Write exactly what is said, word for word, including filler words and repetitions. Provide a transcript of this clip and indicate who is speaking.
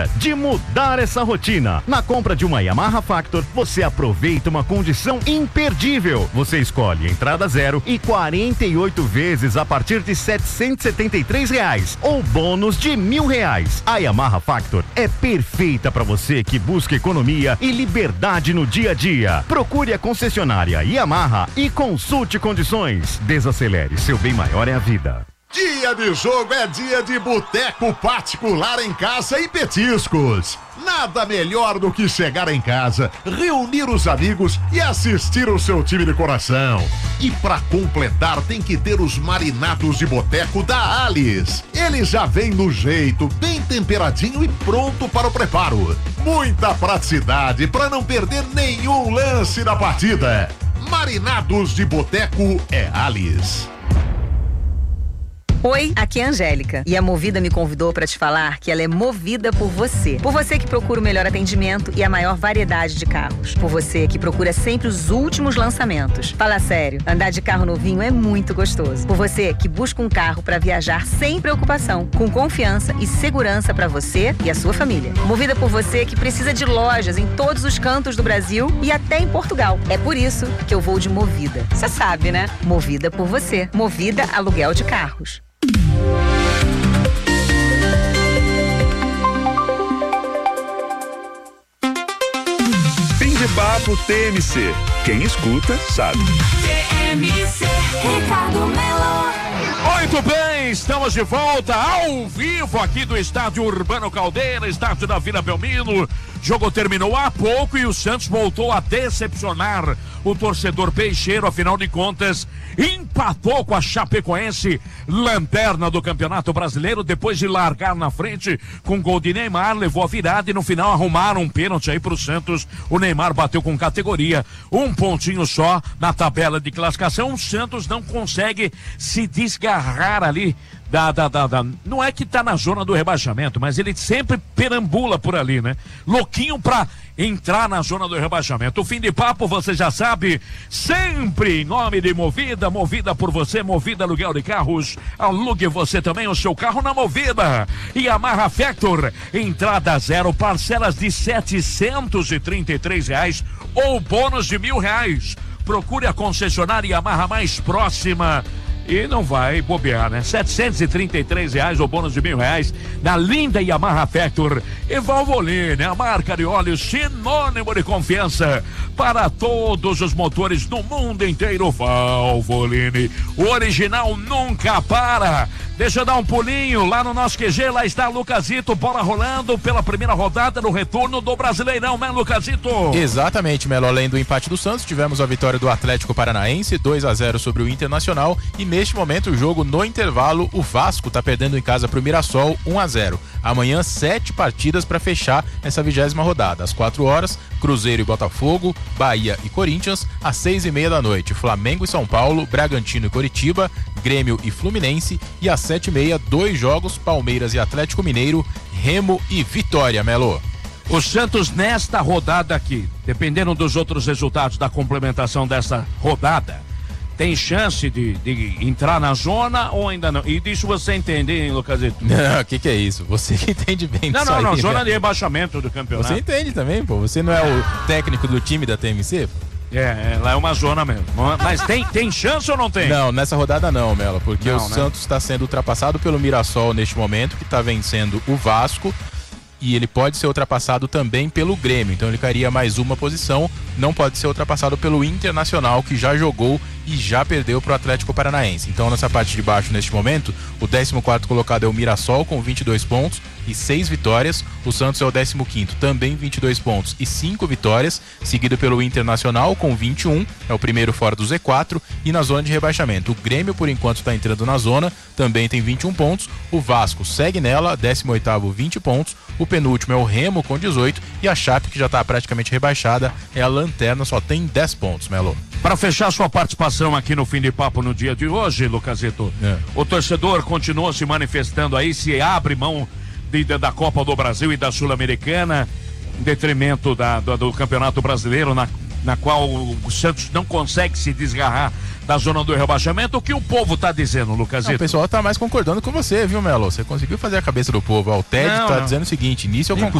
Speaker 1: de mudar essa rotina. Na compra de uma Yamaha Factor, você aproveita uma condição imperdível. Você escolhe entrada zero e quarenta e oito vezes a partir de setecentos e setenta e três reais ou bônus de mil reais. A Yamaha Factor é perfeita para você que busca economia e liberdade no dia a dia. Procure a concessionária Yamaha e consulte condições. Desacelere, seu bem maior é a vida.
Speaker 2: Dia de jogo é dia de boteco particular em casa e petiscos. Nada melhor do que chegar em casa, reunir os amigos e assistir o seu time de coração. E pra completar tem que ter os marinados de boteco da Alice. Ele já vem no jeito, bem temperadinho e pronto para o preparo. Muita praticidade para não perder nenhum lance da partida. Marinados de boteco é Alice.
Speaker 3: Oi, aqui é a Angélica e a Movida me convidou para te falar que ela é movida por você. Por você que procura o melhor atendimento e a maior variedade de carros. Por você que procura sempre os últimos lançamentos. Fala sério, andar de carro novinho é muito gostoso. Por você que busca um carro para viajar sem preocupação, com confiança e segurança para você e a sua família. Movida por você que precisa de lojas em todos os cantos do Brasil e até em Portugal. É por isso que eu vou de Movida. Você sabe, né? Movida por você. Movida Aluguel de Carros.
Speaker 4: Fim de papo T M C. Quem escuta sabe.
Speaker 5: T M C, Ricardo Melo.
Speaker 6: Muito bem, estamos de volta ao vivo aqui do estádio Urbano Caldeira, estádio da Vila Belmiro. Jogo terminou há pouco e o Santos voltou a decepcionar o torcedor peixeiro, afinal de contas, empatou com a Chapecoense, lanterna do Campeonato Brasileiro, depois de largar na frente com gol de Neymar, levou a virada e no final arrumaram um pênalti aí pro Santos. O Neymar bateu com categoria, um pontinho só na tabela de classificação. O Santos não consegue se desgarrar ali Da, da, da, da, não é que tá na zona do rebaixamento, mas ele sempre perambula por ali, né? Louquinho pra entrar na zona do rebaixamento. O fim de papo, você já sabe, sempre em nome de Movida, Movida por você, Movida Aluguel de Carros. Alugue você também o seu carro na Movida. E Yamaha Factor, entrada zero, parcelas de setecentos e trinta e três reais ou bônus de mil reais. Procure a concessionária Yamaha mais próxima. E não vai bobear, né? setecentos e trinta e três reais ou bônus de mil reais na linda Yamaha Factor. E Valvoline, a marca de óleo sinônimo de confiança para todos os motores do mundo inteiro. Valvoline, o original nunca para. Deixa eu dar um pulinho lá no nosso Q G, lá está Lucasito, bola rolando pela primeira rodada no retorno do Brasileirão, né, Lucasito?
Speaker 7: Exatamente, Melo. Além do empate do Santos, tivemos a vitória do Atlético Paranaense, dois a zero sobre o Internacional, e neste momento o jogo no intervalo, o Vasco está perdendo em casa para o Mirassol, um a zero. Amanhã, sete partidas para fechar essa vigésima rodada. Às quatro horas, Cruzeiro e Botafogo, Bahia e Corinthians. Às seis e meia da noite, Flamengo e São Paulo, Bragantino e Coritiba, Grêmio e Fluminense. E às sete e meia, dois jogos, Palmeiras e Atlético Mineiro, Remo e Vitória, Melo.
Speaker 6: O Santos nesta rodada aqui, dependendo dos outros resultados da complementação dessa rodada, tem chance de, de entrar na zona ou ainda não? E disso você entende, hein, Lucasito?
Speaker 7: Não, o que que é isso? Você que entende bem
Speaker 6: Não,
Speaker 7: disso
Speaker 6: não,
Speaker 7: aí,
Speaker 6: não,
Speaker 7: né?
Speaker 6: zona de rebaixamento do campeonato.
Speaker 7: Você entende também, pô. Você não é o técnico do time da T M C?
Speaker 6: É, é, lá é uma zona mesmo. Mas tem, tem chance ou não tem?
Speaker 7: Não, nessa rodada não, Melo, porque
Speaker 6: não,
Speaker 7: o
Speaker 6: né?
Speaker 7: Santos está sendo ultrapassado pelo Mirassol neste momento, que está vencendo o Vasco, e ele pode ser ultrapassado também pelo Grêmio, então ele cairia mais uma posição. Não pode ser ultrapassado pelo Internacional, que já jogou e já perdeu para o Atlético Paranaense. Então nessa parte de baixo, neste momento, o décimo quarto colocado é o Mirassol com vinte e dois pontos e seis vitórias. O Santos é o décimo quinto, também vinte e dois pontos e cinco vitórias, seguido pelo Internacional com vinte e um, é o primeiro fora do Z quatro, e na zona de rebaixamento o Grêmio por enquanto está entrando na zona, também tem vinte e um pontos. O Vasco segue nela, décimo oitavo, vinte pontos. O penúltimo é o Remo com dezoito, e a Chape, que já está praticamente rebaixada, é a lanterna, só tem dez pontos, Melo.
Speaker 6: Para fechar sua participação aqui no Fim de Papo no dia de hoje, Lucasito, é. o torcedor continua se manifestando aí, se abre mão de, de, da Copa do Brasil e da Sul-Americana, em detrimento da, do, do Campeonato Brasileiro, na na qual o Santos não consegue se desgarrar da zona do rebaixamento. O que o povo tá dizendo, Lucasito?
Speaker 7: Não, o pessoal tá mais concordando com você, viu, Melo? Você conseguiu fazer a cabeça do povo. Ó, o Ted
Speaker 6: Não,
Speaker 7: tá
Speaker 6: não.
Speaker 7: dizendo o seguinte: nisso eu concordo